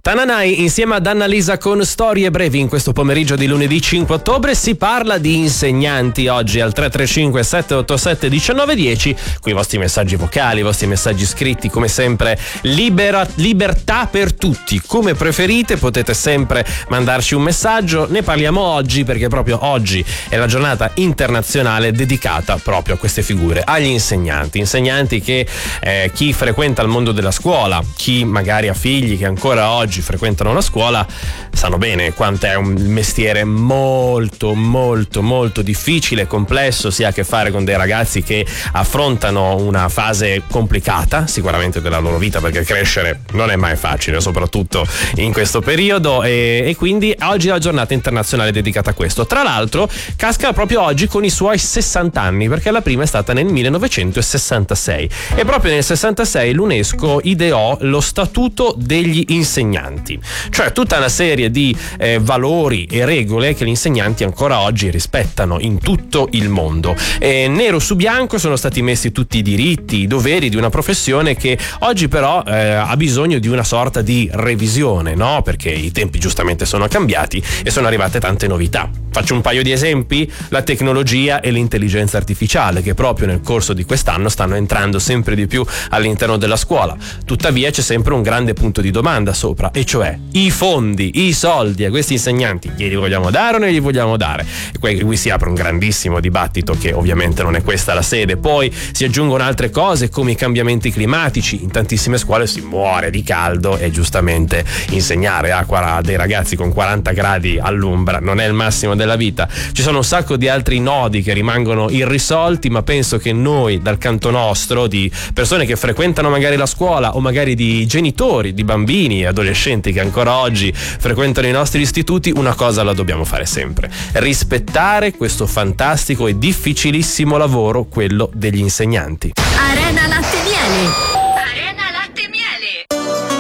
Tananai insieme ad Annalisa con Storie Brevi. In questo pomeriggio di lunedì 5 ottobre si parla di insegnanti. Oggi al 335 787 1910 qui i vostri messaggi vocali, i vostri messaggi scritti, come sempre libertà per tutti. Come preferite, potete sempre mandarci un messaggio. Ne parliamo oggi perché proprio oggi è la giornata internazionale dedicata proprio a queste figure, agli insegnanti che chi frequenta il mondo della scuola, chi magari ha figli che ancora oggi frequentano la scuola, sanno bene quanto è un mestiere molto molto molto difficile, complesso. Si ha a che fare con dei ragazzi che affrontano una fase complicata sicuramente della loro vita, perché crescere non è mai facile, soprattutto in questo periodo, e quindi oggi è la giornata internazionale dedicata a questo. Tra l'altro casca proprio oggi con i suoi 60 anni, perché la prima è stata nel 1966 e proprio nel 66 l'UNESCO ideò lo Statuto degli Insegnanti, cioè tutta una serie di valori e regole che gli insegnanti ancora oggi rispettano in tutto il mondo. Nero su bianco sono stati messi tutti i diritti, i doveri di una professione che oggi però ha bisogno di una sorta di revisione, no? Perché i tempi giustamente sono cambiati e sono arrivate tante novità. Faccio un paio di esempi: la tecnologia e l'intelligenza artificiale, che proprio nel corso di quest'anno stanno entrando sempre di più all'interno della scuola. Tuttavia c'è sempre un grande punto di domanda sopra, e cioè i fondi, i soldi a questi insegnanti glieli vogliamo dare o non gli vogliamo dare? E qui si apre un grandissimo dibattito, che ovviamente non è questa la sede. Poi si aggiungono altre cose come i cambiamenti climatici. In tantissime scuole si muore di caldo e giustamente insegnare a dei ragazzi con 40 gradi all'ombra non è il massimo della vita. Ci sono un sacco di altri nodi che rimangono irrisolti, ma penso che noi dal canto nostro, di persone che frequentano magari la scuola o magari di genitori di bambini e adolescenti che ancora oggi frequentano i nostri istituti, una cosa la dobbiamo fare sempre: rispettare questo fantastico e difficilissimo lavoro, quello degli insegnanti. Arena Latte Miele.